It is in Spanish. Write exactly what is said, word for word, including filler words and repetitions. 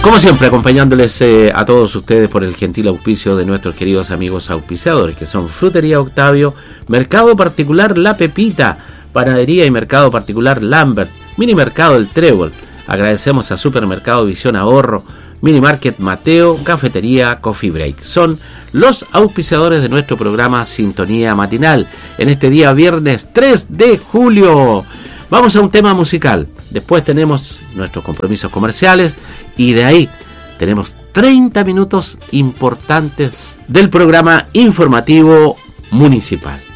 Como siempre, acompañándoles eh, a todos ustedes por el gentil auspicio de nuestros queridos amigos auspiciadores, que son Frutería Octavio, Mercado Particular La Pepita, Panadería y Mercado Particular Lambert, Mini Mercado El Trébol. Agradecemos a Supermercado Visión Ahorro, Mini Market Mateo, Cafetería Coffee Break. Son los auspiciadores de nuestro programa Sintonía Matinal en este día viernes tres de julio. Vamos a un tema musical. Después tenemos nuestros compromisos comerciales y de ahí tenemos treinta minutos importantes del programa informativo municipal.